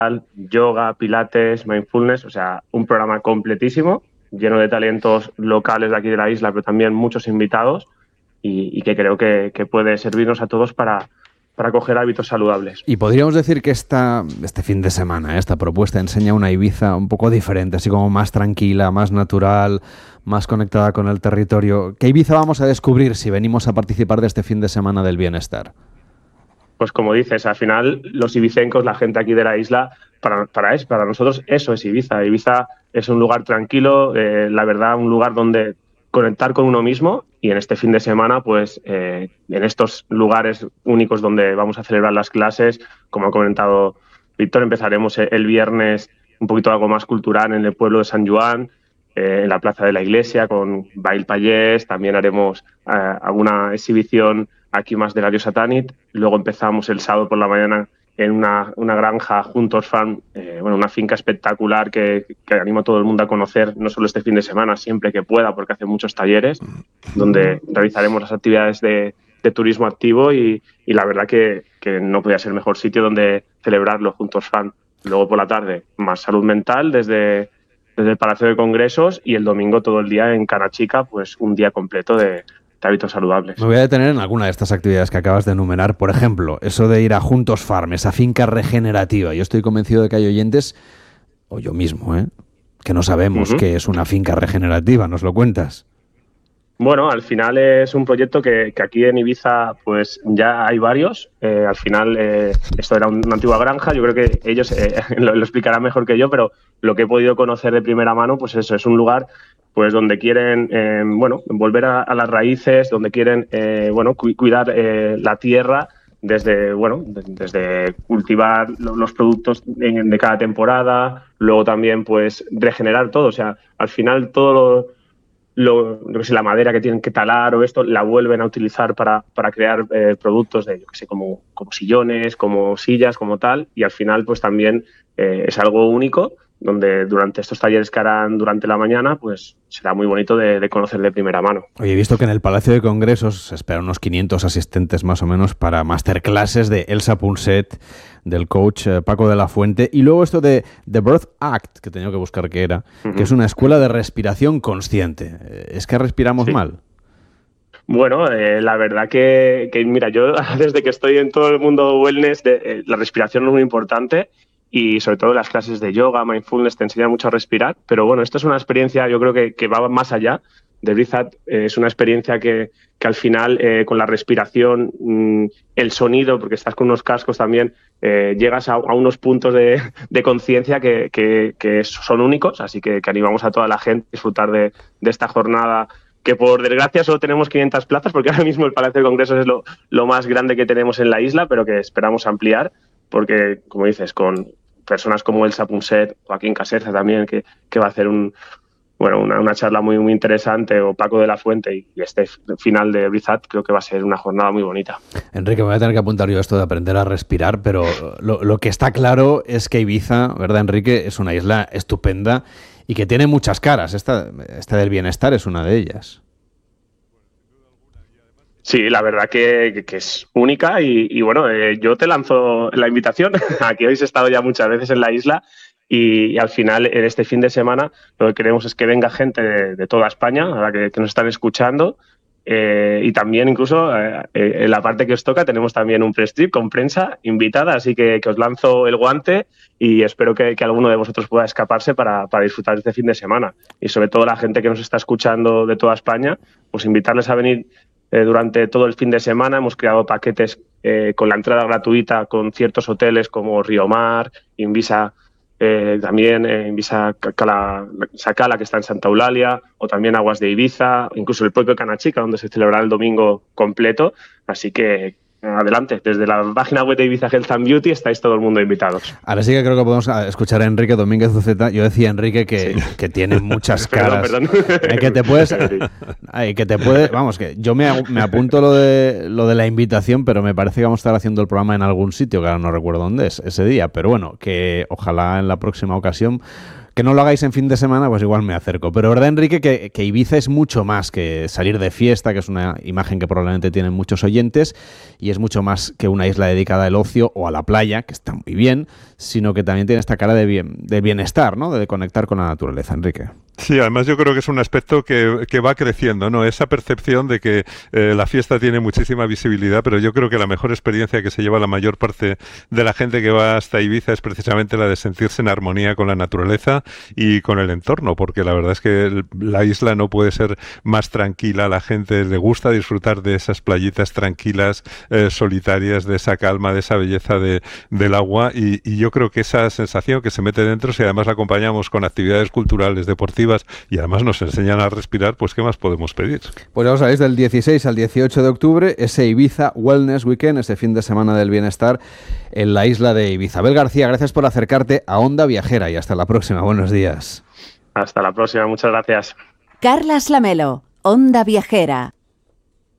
yoga, pilates, mindfulness, o sea, un programa completísimo, lleno de talentos locales de aquí de la isla, pero también muchos invitados y que creo que puede servirnos a todos para coger hábitos saludables. Y podríamos decir que este fin de semana, esta propuesta enseña una Ibiza un poco diferente, así como más tranquila, más natural, más conectada con el territorio. ¿Qué Ibiza vamos a descubrir si venimos a participar de este fin de semana del bienestar? Pues como dices, al final los ibicencos, la gente aquí de la isla, para nosotros eso es Ibiza. Ibiza es un lugar tranquilo, la verdad, un lugar donde conectar con uno mismo y en este fin de semana, pues en estos lugares únicos donde vamos a celebrar las clases, como ha comentado Víctor, empezaremos el viernes un poquito algo más cultural en el pueblo de San Joan, en la plaza de la iglesia con Bail Pallés, también haremos alguna exhibición aquí más de la diosa Tanit. Luego empezamos el sábado por la mañana en una granja Juntos Farm, una finca espectacular que animo a todo el mundo a conocer, no solo este fin de semana, siempre que pueda, porque hace muchos talleres, donde realizaremos las actividades de turismo activo y la verdad que no podía ser mejor sitio donde celebrarlo, Juntos Farm. Luego por la tarde, más salud mental desde el Palacio de Congresos y el domingo todo el día en Canachica, pues un día completo de hábitos saludables. Me voy a detener en alguna de estas actividades que acabas de enumerar. Por ejemplo, eso de ir a Juntos Farm, esa finca regenerativa. Yo estoy convencido de que hay oyentes, o yo mismo, que no sabemos qué es una finca regenerativa. ¿Nos lo cuentas? Bueno, al final es un proyecto que aquí en Ibiza pues ya hay varios. Al final esto era una antigua granja, yo creo que ellos lo explicarán mejor que yo, pero lo que he podido conocer de primera mano, pues eso, es un lugar pues donde quieren volver a las raíces, donde quieren cuidar la tierra desde cultivar los productos de cada temporada, luego también pues regenerar todo, o sea, al final todo la madera que tienen que talar o esto la vuelven a utilizar para crear productos de, como sillones, como sillas, como tal, y al final pues también es algo único donde durante estos talleres que harán durante la mañana, pues será muy bonito de conocer de primera mano. Oye, he visto que en el Palacio de Congresos se esperan unos 500 asistentes más o menos para masterclasses de Elsa Punset, del coach Paco de la Fuente, y luego esto de The Birth Act, que tenía que buscar qué era, que es una escuela de respiración consciente. ¿Es que respiramos mal? Bueno, la verdad que mira, yo desde que estoy en todo el mundo wellness, la respiración es muy importante. Y sobre todo las clases de yoga, mindfulness, te enseñan mucho a respirar. Pero bueno, esto es una experiencia, yo creo que va más allá. The Breath Act es una experiencia que al final, con la respiración, el sonido, porque estás con unos cascos también, llegas a unos puntos de conciencia que son únicos. Así que animamos a toda la gente a disfrutar de esta jornada, que por desgracia solo tenemos 500 plazas, porque ahora mismo el Palacio de Congresos es lo más grande que tenemos en la isla, pero que esperamos ampliar, porque, como dices, con personas como Elsa Punset, Joaquín Caserza también, que va a hacer una charla muy, muy interesante, o Paco de la Fuente, y este final de Brizat creo que va a ser una jornada muy bonita. Enrique, me voy a tener que apuntar yo esto de aprender a respirar, pero lo que está claro es que Ibiza, ¿verdad, Enrique?, es una isla estupenda y que tiene muchas caras. Esta del bienestar es una de ellas. Sí, la verdad que es única y yo te lanzo la invitación. Aquí habéis estado ya muchas veces en la isla y al final, en este fin de semana, lo que queremos es que venga gente de toda España, ahora que nos están escuchando, y también incluso en la parte que os toca tenemos también un press trip con prensa invitada, así que os lanzo el guante y espero que alguno de vosotros pueda escaparse para disfrutar este fin de semana. Y sobre todo la gente que nos está escuchando de toda España, pues invitarles a venir durante todo el fin de semana. Hemos creado paquetes con la entrada gratuita con ciertos hoteles como Río Mar, Invisa, también Invisa Sacala, que está en Santa Eulalia, o también Aguas de Ibiza, incluso el propio Canachica, donde se celebrará el domingo completo. Así que adelante, desde la página web de Ibiza Health and Beauty estáis todo el mundo invitados. Ahora sí que creo que podemos escuchar a Enrique Domínguez Uceta. Yo decía, Enrique, que tiene muchas caras. Perdón. Que te puedes... Vamos, que yo me apunto lo de la invitación, pero me parece que vamos a estar haciendo el programa en algún sitio, que ahora no recuerdo dónde es ese día. Pero bueno, que ojalá en la próxima ocasión que no lo hagáis en fin de semana, pues igual me acerco. Pero verdad, Enrique, que Ibiza es mucho más que salir de fiesta, que es una imagen que probablemente tienen muchos oyentes, y es mucho más que una isla dedicada al ocio o a la playa, que está muy bien, sino que también tiene esta cara de bienestar, ¿no? De conectar con la naturaleza, Enrique. Sí, además yo creo que es un aspecto que va creciendo, ¿no? Esa percepción de que la fiesta tiene muchísima visibilidad, pero yo creo que la mejor experiencia que se lleva la mayor parte de la gente que va hasta Ibiza es precisamente la de sentirse en armonía con la naturaleza y con el entorno, porque la verdad es que la isla no puede ser más tranquila, la gente le gusta disfrutar de esas playitas tranquilas, solitarias, de esa calma, de esa belleza del agua, y yo creo que esa sensación que se mete dentro, si además la acompañamos con actividades culturales, deportivas, y además nos enseñan a respirar, pues ¿qué más podemos pedir? Pues ya os sabéis, del 16 al 18 de octubre, ese Ibiza Wellness Weekend, ese fin de semana del bienestar en la isla de Ibiza. Abel García, gracias por acercarte a Onda Viajera y hasta la próxima. Buenos días. Hasta la próxima, muchas gracias. Carlas Lamelo, Onda Viajera.